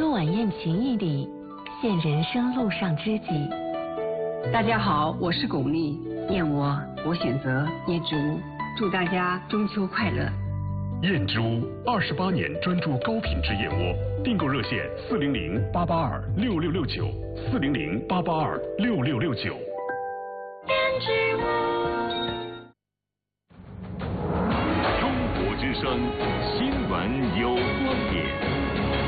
说晚宴情谊里，现人生路上知己。 大家好，我是巩俐，燕窝我选择燕之屋，祝大家中秋快乐。 燕之屋28年专注高品质燕窝，订购热线400-882-6669，400-882-6669。 燕之屋。 中国之声新闻有观点。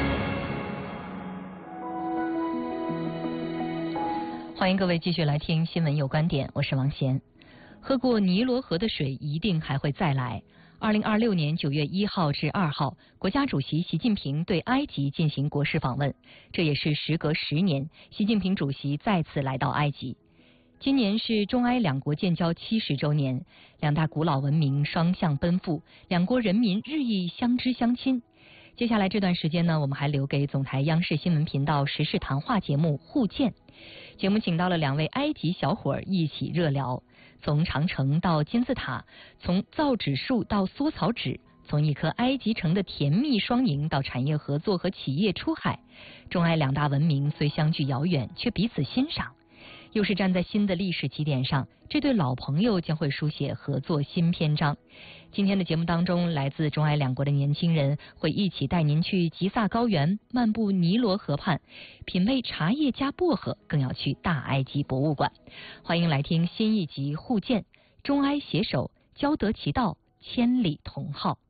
欢迎各位继续来听新闻有观点，我是王贤。喝过尼罗河的水一定还会再来。2026年9月1号至2号，国家主席习近平对埃及进行国事访问，这也是时隔10年，习近平主席再次来到埃及。今年是中埃两国建交70周年，两大古老文明双向奔赴，两国人民日益相知相亲。接下来这段时间呢，我们还留给总台央视新闻频道时事谈话节目互鉴。节目请到了2位埃及小伙儿一起热聊，从长城到金字塔，从造纸术到缩草纸，从一颗埃及城的甜蜜双赢到产业合作和企业出海。中埃两大文明虽相距遥远，却彼此欣赏。又是站在新的历史起点上，这对老朋友将会书写合作新篇章。今天的节目当中，来自中埃两国的年轻人会一起带您去吉萨高原，漫步尼罗河畔，品味茶叶加薄荷，更要去大埃及博物馆。欢迎来听新一集互鉴，中埃携手，交得其道，千里同好。